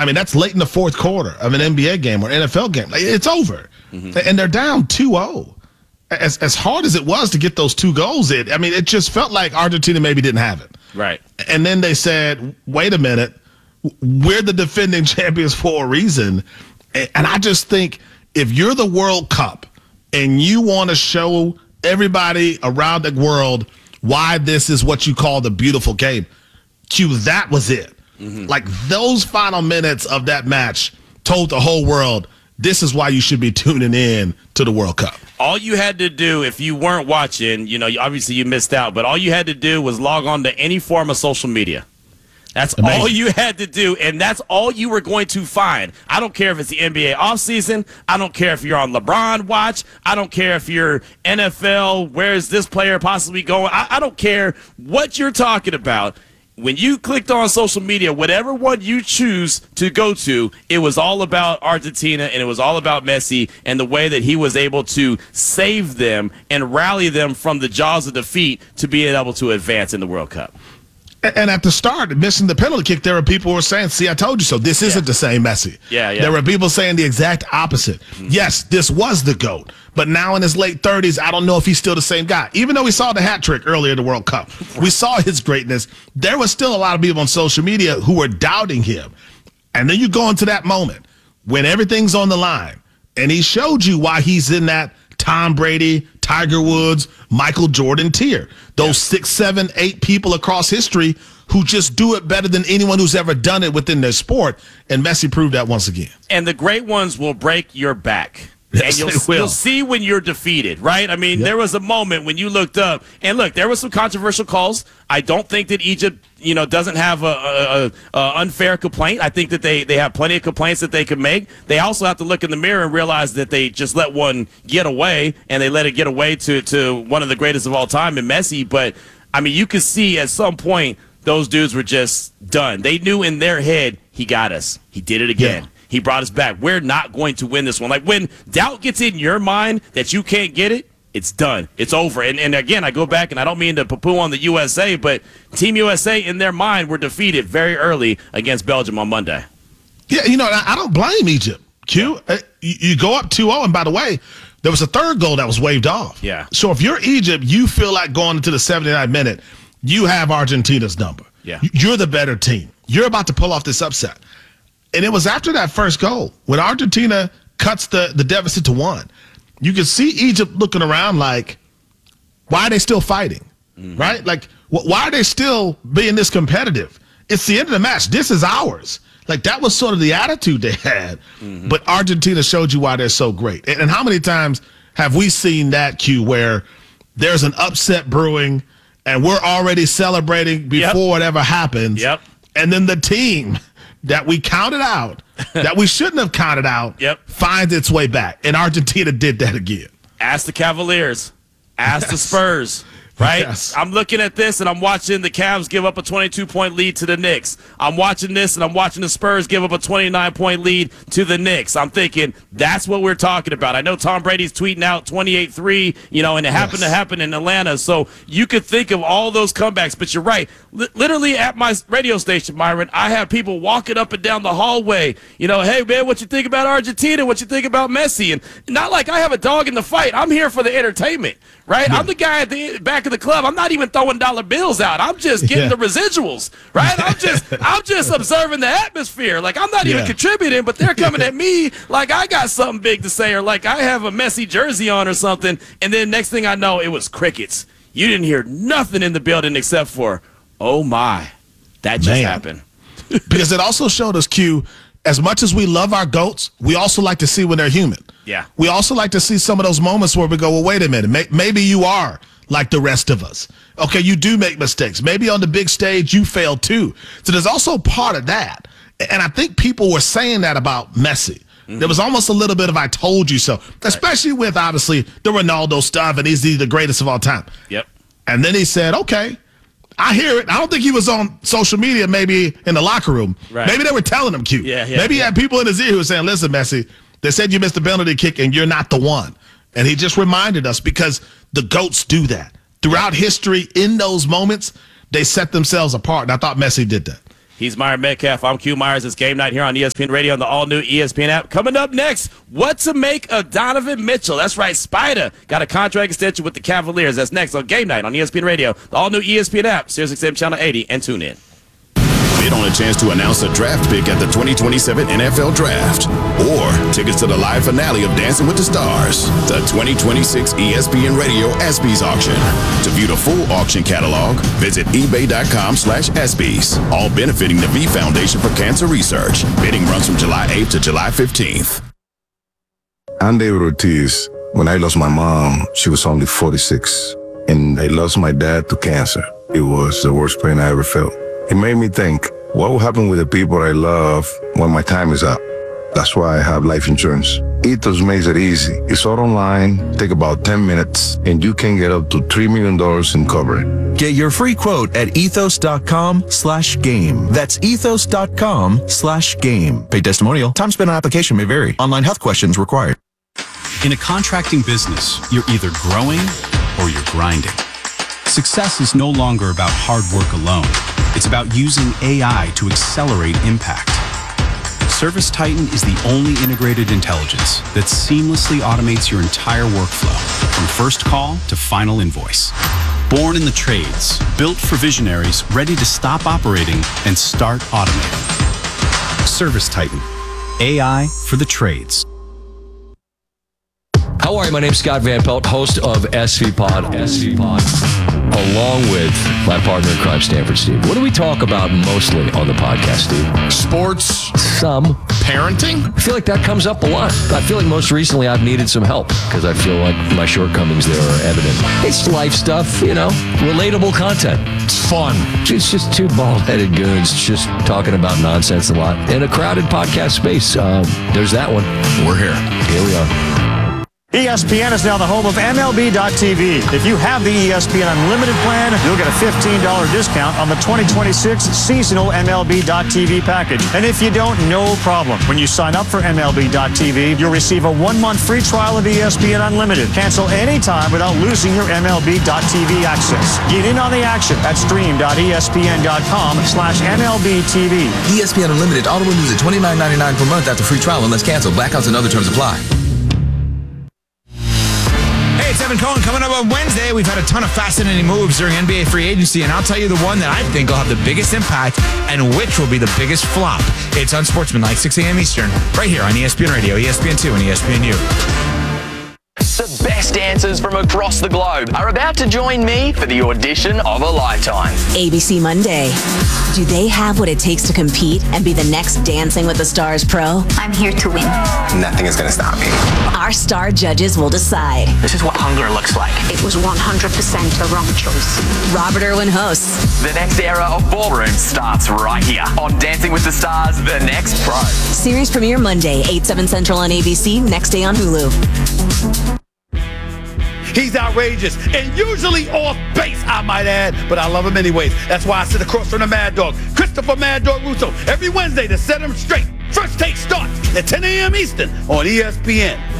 I mean, that's late in the fourth quarter of an NBA game or NFL game. Like, it's over. And they're down 2-0. As hard as it was to get those 2 goals in, I mean, it just felt like Argentina maybe didn't have it. Right. And then they said, wait a minute, we're the defending champions for a reason. And I just think if you're the World Cup and you want to show everybody around the world why this is what you call the beautiful game, Q, that was it. Like those final minutes of that match told the whole world, this is why you should be tuning in to the World Cup. All you had to do, if you weren't watching, obviously you missed out, but all you had to do was log on to any form of social media. That's amazing. All you had to do, and that's all you were going to find. I don't care if it's the NBA offseason. I don't care if you're on LeBron watch. I don't care if you're NFL, where is this player possibly going? I don't care what you're talking about. When you clicked on social media, whatever one you choose to go to, it was all about Argentina and it was all about Messi and the way that he was able to save them and rally them from the jaws of defeat to be able to advance in the World Cup. And at the start, missing the penalty kick, there were people who were saying, see, I told you so. This isn't the same Messi. Yeah. There were people saying the exact opposite. Yes, this was the GOAT. But now in his late 30s, I don't know if he's still the same guy. Even though we saw the hat trick earlier in the World Cup, we saw his greatness. There was still a lot of people on social media who were doubting him. And then you go into that moment when everything's on the line, and he showed you why he's in that Tom Brady, Tiger Woods, Michael Jordan tier. Those 6, 7, 8 people across history who just do it better than anyone who's ever done it within their sport. And Messi proved that once again. And the great ones will break your back. Yes, and you'll see when you're defeated, right? I mean, there was a moment when you looked up, and look, there were some controversial calls. I don't think that Egypt, doesn't have a unfair complaint. I think that they have plenty of complaints that they could make. They also have to look in the mirror and realize that they just let one get away, and they let it get away to one of the greatest of all time in Messi. But, I mean, you could see at some point those dudes were just done. They knew in their head, he got us. He did it again. Yeah. He brought us back. We're not going to win this one. Like when doubt gets in your mind that you can't get it, it's done. It's over. And again, I go back, and I don't mean to poo-poo on the USA, but Team USA in their mind were defeated very early against Belgium on Monday. Yeah, I don't blame Egypt. Q, you go up 2-0, and by the way, there was a third goal that was waved off. Yeah. So if you're Egypt, you feel like going into the 79th minute, you have Argentina's number. Yeah. You're the better team. You're about to pull off this upset. And it was after that first goal, when Argentina cuts the deficit to 1, you could see Egypt looking around like, why are they still fighting? Right? Like, why are they still being this competitive? It's the end of the match. This is ours. Like, that was sort of the attitude they had. But Argentina showed you why they're so great. And how many times have we seen that, Q, where there's an upset brewing and we're already celebrating before it ever happens? Yep. And then the team that we counted out, that we shouldn't have counted out, finds its way back. And Argentina did that again. Ask the Cavaliers. Ask the Spurs. Right? Yes. I'm looking at this, and I'm watching the Cavs give up a 22-point lead to the Knicks. I'm watching this, and I'm watching the Spurs give up a 29-point lead to the Knicks. I'm thinking, that's what we're talking about. I know Tom Brady's tweeting out 28-3, and it happened to happen in Atlanta. So you could think of all those comebacks, but you're right. Literally at my radio station, Myron, I have people walking up and down the hallway, hey, man, what you think about Argentina? What you think about Messi? And not like I have a dog in the fight. I'm here for the entertainment, right? Yeah. I'm the guy at the back of the club. I'm not even throwing dollar bills out. I'm just getting the residuals, right? I'm just observing the atmosphere. Like, I'm not even contributing, but they're coming at me like I got something big to say, or like I have a Messi jersey on or something. And then next thing I know, it was crickets. You didn't hear nothing in the building except for, oh my, that just happened. Because it also showed us, Q, as much as we love our GOATs, we also like to see when they're human. Yeah. We also like to see some of those moments where we go, well, wait a minute, maybe you are like the rest of us. Okay, you do make mistakes. Maybe on the big stage you fail too. So there's also part of that. And I think people were saying that about Messi. There was almost a little bit of I told you so, especially with, obviously, the Ronaldo stuff, and he's the greatest of all time. Yep. And then he said, okay, I hear it. I don't think he was on social media, maybe in the locker room. Right. Maybe they were telling him, Q. Maybe he had people in his ear who were saying, listen, Messi, they said you missed the penalty kick and you're not the one. And he just reminded us, because the GOATs do that. Throughout history, in those moments, they set themselves apart. And I thought Messi did that. He's Myron Metcalf. I'm Q Myers. It's game night here on ESPN Radio and the all-new ESPN app. Coming up next, what to make of Donovan Mitchell. That's right, Spider got a contract extension with the Cavaliers. That's next on game night on ESPN Radio, the all-new ESPN app, SiriusXM Channel 80, and tune in. Bid on a chance to announce a draft pick at the 2027 NFL Draft, or tickets to the live finale of Dancing with the Stars, the 2026 ESPN Radio ESPYs auction. To view the full auction catalog, visit ebay.com/ESPYs, all benefiting the V Foundation for Cancer Research. Bidding runs from July 8th to July 15th. I'm David Ortiz. When I lost my mom, she was only 46, and I lost my dad to cancer. It was the worst pain I ever felt. It made me think, what will happen with the people I love when my time is up? That's why I have life insurance. Ethos makes it easy. It's all online, take about 10 minutes, and you can get up to $3 million in coverage. Get your free quote at ethos.com/game. That's ethos.com/game. Paid testimonial. Time spent on application may vary. Online health questions required. In a contracting business, you're either growing or you're grinding. Success is no longer about hard work alone. It's about using AI to accelerate impact. ServiceTitan is the only integrated intelligence that seamlessly automates your entire workflow, from first call to final invoice. Born in the trades, built for visionaries ready to stop operating and start automating. ServiceTitan, AI for the trades. How are you? My name's Scott Van Pelt, host of SV Pod, along with my partner in crime, Stanford Steve. What do we talk about mostly on the podcast, Steve? Sports, Some. parenting. I feel like that comes up a lot. I feel like most recently I've needed some help because I feel like my shortcomings there are evident. It's life stuff, relatable content. It's fun. It's just two bald-headed goons just talking about nonsense a lot in a crowded podcast space. There's that one. We're here. Here we are. ESPN is now the home of MLB.tv. If you have the ESPN Unlimited plan, you'll get a $15 discount on the 2026 seasonal MLB.tv package. And if you don't, no problem. When you sign up for MLB.tv, you'll receive a 1-month free trial of ESPN Unlimited. Cancel anytime without losing your MLB.tv access. Get in on the action at stream.espn.com/MLBTV. ESPN Unlimited auto renews at $29.99 per month after free trial unless canceled. Blackouts and other terms apply. Hey, it's Evan Cohen. Coming up on Wednesday, we've had a ton of fascinating moves during NBA free agency, and I'll tell you the one that I think will have the biggest impact and which will be the biggest flop. It's Unsportsmanlike, 6 a.m. Eastern, right here on ESPN Radio, ESPN2, and ESPNU. The best dancers from across the globe are about to join me for the audition of a lifetime. ABC Monday. Do they have what it takes to compete and be the next Dancing with the Stars pro? I'm here to win. Nothing is going to stop me. Our star judges will decide. This is what hunger looks like. It was 100% a wrong choice. Robert Irwin hosts. The next era of ballroom starts right here on Dancing with the Stars, The Next Pro. Series premiere Monday, 8/7 Central on ABC, next day on Hulu. He's outrageous and usually off base, I might add, but I love him anyways. That's why I sit across from the Mad Dog, Christopher Mad Dog Russo, every Wednesday to set him straight. First Take starts at 10 a.m. Eastern on ESPN.